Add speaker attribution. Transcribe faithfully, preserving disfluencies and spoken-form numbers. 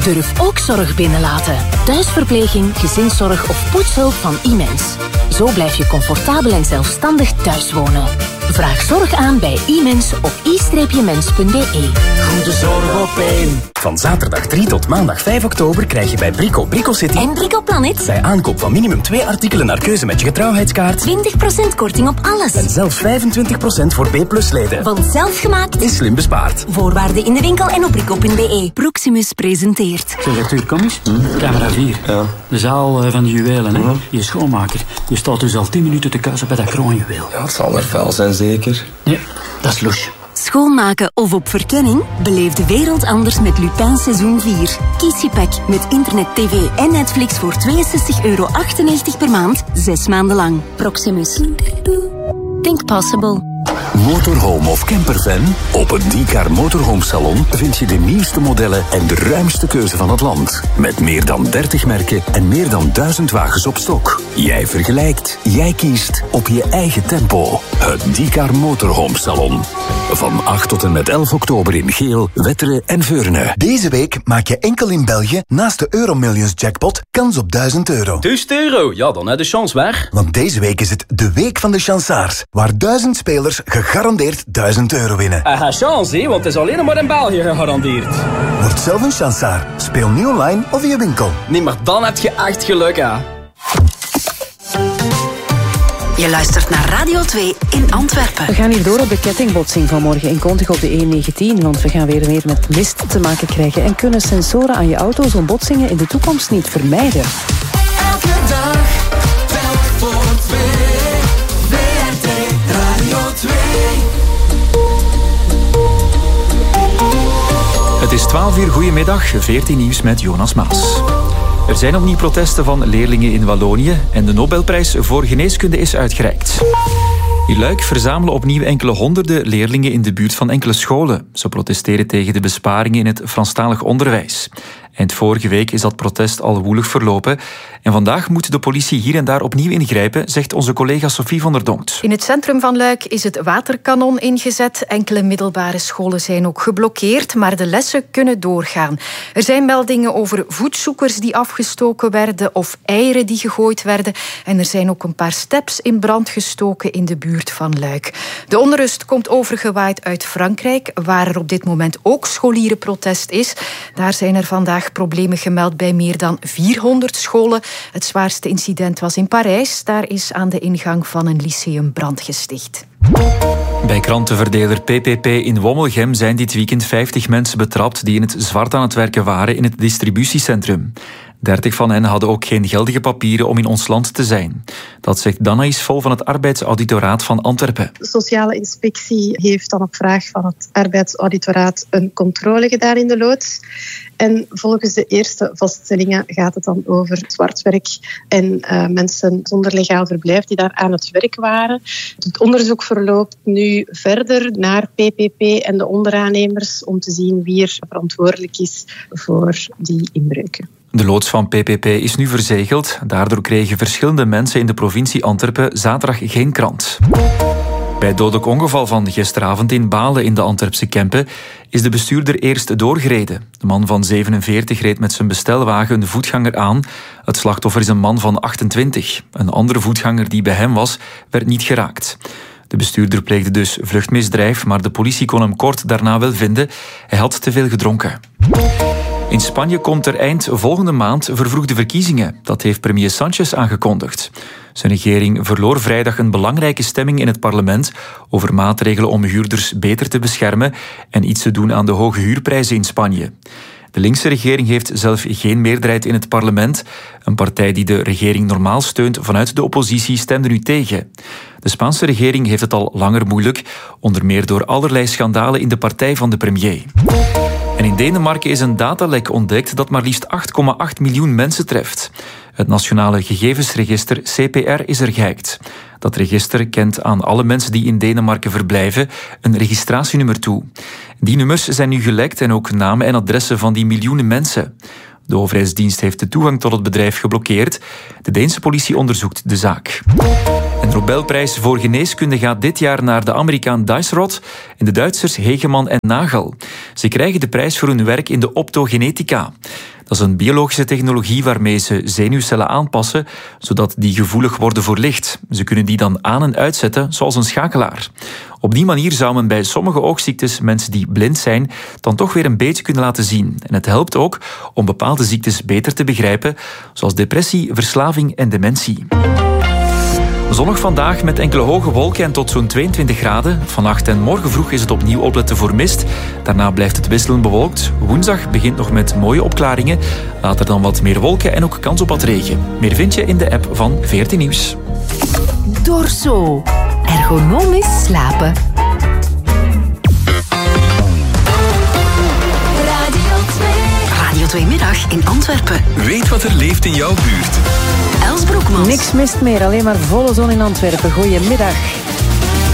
Speaker 1: Durf ook zorg binnenlaten. Thuisverpleging, gezinszorg of poetshulp van Imens. Zo blijf je comfortabel en zelfstandig thuis wonen. Vraag zorg aan bij Imens op i mens punt b e.
Speaker 2: Goede zorg op één. Van zaterdag drie tot maandag vijf oktober krijg je bij Brico Brico City
Speaker 1: En Brico Planet
Speaker 2: bij aankoop van minimum twee artikelen naar keuze met je getrouwheidskaart
Speaker 1: twintig procent korting op alles.
Speaker 2: en zelfs vijfentwintig procent voor B plus leden.
Speaker 1: Want zelfgemaakt
Speaker 2: Is slim bespaard.
Speaker 1: voorwaarden in de winkel en op brico punt b e. Proximus presenteert.
Speaker 3: Zeg, Arthur, kom eens. Hm? Camera vier.
Speaker 4: Ja.
Speaker 3: De zaal uh, van de juwelen, hè.
Speaker 4: Mhm.
Speaker 3: Je schoonmaker. Je staat dus al tien minuten te kuisen bij dat kroonjuweel.
Speaker 4: Ja, het zal er vuil zijn, zeker.
Speaker 3: Ja, dat is louche.
Speaker 1: Schoonmaken of op verkenning? Beleef de wereld anders met Lupin seizoen vier. Kies je pack met internet, tv en Netflix voor tweeënzestig euro achtennegentig per maand, zes maanden lang. Proximus. Think possible.
Speaker 5: Motorhome of campervan? Op het Diecar Motorhome Salon vind je de nieuwste modellen en de ruimste keuze van het land. Met meer dan dertig merken en meer dan duizend wagens op stok. Jij vergelijkt, jij kiest op je eigen tempo. Het Diecar Motorhome Salon. Van acht tot en met elf oktober in Geel, Wetteren en Veurne.
Speaker 6: Deze week maak je enkel in België naast de Euromillions jackpot kans op duizend euro.
Speaker 7: duizend euro? Ja, dan heb je de chance waar.
Speaker 6: Want deze week is het de week van de chansaars, waar duizend spelers gegarandeerd duizend euro winnen.
Speaker 7: Hij gaat chance, hè, want het is alleen maar in België gegarandeerd.
Speaker 6: Word zelf een chansaar. Speel nu online of in je winkel.
Speaker 7: Nee, maar dan heb je echt geluk, hè.
Speaker 1: Je luistert naar Radio twee in Antwerpen.
Speaker 8: We gaan hier door op de kettingbotsing van morgen in Kontig op de E negentien, want we gaan weer meer met mist te maken krijgen en kunnen sensoren aan je auto zo'n botsingen in de toekomst niet vermijden.
Speaker 2: Elke dag, telk voor twee. W R T Radio twee.
Speaker 9: Het is twaalf uur, goedemiddag, veertien nieuws met Jonas Maas. Er zijn opnieuw protesten van leerlingen in Wallonië en de Nobelprijs voor geneeskunde is uitgereikt. In Luik verzamelen opnieuw enkele honderden leerlingen in de buurt van enkele scholen. Ze protesteren tegen de besparingen in het Franstalig onderwijs. Eind vorige week is dat protest al woelig verlopen. En vandaag moet de politie hier en daar opnieuw ingrijpen, zegt onze collega Sophie van der Donkt.
Speaker 10: In het centrum van Luik is het waterkanon ingezet. Enkele middelbare scholen zijn ook geblokkeerd, maar de lessen kunnen doorgaan. Er zijn meldingen over voedzoekers die afgestoken werden of eieren die gegooid werden. En er zijn ook een paar steps in brand gestoken in de buurt van Luik. De onrust komt overgewaaid uit Frankrijk, waar er op dit moment ook scholierenprotest is. Daar zijn er vandaag problemen gemeld bij meer dan vierhonderd scholen. Het zwaarste incident was in Parijs. Daar is aan de ingang van een lyceum brand gesticht.
Speaker 9: Bij krantenverdeler P P P in Wommelgem zijn dit weekend vijftig mensen betrapt die in het zwart aan het werken waren in het distributiecentrum. dertig van hen hadden ook geen geldige papieren om in ons land te zijn. Dat zegt Danaïs Vol van het Arbeidsauditoraat van Antwerpen.
Speaker 11: De sociale inspectie heeft dan op vraag van het Arbeidsauditoraat een controle gedaan in de loods. En volgens de eerste vaststellingen gaat het dan over zwartwerk en uh, mensen zonder legaal verblijf die daar aan het werk waren. Het onderzoek verloopt nu verder naar P P P en de onderaannemers om te zien wie er verantwoordelijk is voor die inbreuken.
Speaker 9: De loods van P P P is nu verzegeld. Daardoor kregen verschillende mensen in de provincie Antwerpen zaterdag geen krant. Bij het dodelijk ongeval van gisteravond in Balen in de Antwerpse Kempen is de bestuurder eerst doorgereden. De man van zevenenveertig reed met zijn bestelwagen een voetganger aan. Het slachtoffer is een man van achtentwintig. Een andere voetganger die bij hem was, werd niet geraakt. De bestuurder pleegde dus vluchtmisdrijf, maar de politie kon hem kort daarna wel vinden. Hij had te veel gedronken. In Spanje komt er eind volgende maand vervroegde verkiezingen. Dat heeft premier Sánchez aangekondigd. Zijn regering verloor vrijdag een belangrijke stemming in het parlement over maatregelen om huurders beter te beschermen en iets te doen aan de hoge huurprijzen in Spanje. De linkse regering heeft zelf geen meerderheid in het parlement. Een partij die de regering normaal steunt vanuit de oppositie stemde nu tegen. De Spaanse regering heeft het al langer moeilijk, onder meer door allerlei schandalen in de partij van de premier. En in Denemarken is een datalek ontdekt dat maar liefst acht komma acht miljoen mensen treft. Het Nationale Gegevensregister C P R is er gehackt. Dat register kent aan alle mensen die in Denemarken verblijven een registratienummer toe. Die nummers zijn nu gelekt en ook namen en adressen van die miljoenen mensen. De overheidsdienst heeft de toegang tot het bedrijf geblokkeerd. De Deense politie onderzoekt de zaak. En De Nobelprijs voor geneeskunde gaat dit jaar naar de Amerikaan Dijsselrod en de Duitsers Hegeman en Nagel. Ze krijgen de prijs voor hun werk in de optogenetica. Dat is een biologische technologie waarmee ze zenuwcellen aanpassen, zodat die gevoelig worden voor licht. Ze kunnen die dan aan- en uitzetten, zoals een schakelaar. Op die manier zou men bij sommige oogziektes mensen die blind zijn, dan toch weer een beetje kunnen laten zien. En het helpt ook om bepaalde ziektes beter te begrijpen, zoals depressie, verslaving en dementie. Zonnig vandaag met enkele hoge wolken en tot zo'n tweeëntwintig graden. Vannacht en morgen vroeg is het opnieuw opletten voor mist. Daarna blijft het wisselend bewolkt. Woensdag begint nog met mooie opklaringen. Later dan wat meer wolken en ook kans op wat regen. Meer vind je in de app van V R T Nieuws.
Speaker 1: Dorso. Ergonomisch slapen. Radio twee Middag in Antwerpen.
Speaker 5: Weet wat er leeft in jouw buurt.
Speaker 1: Els Broekmans.
Speaker 8: Niks mist meer, alleen maar volle zon in Antwerpen. Goedemiddag.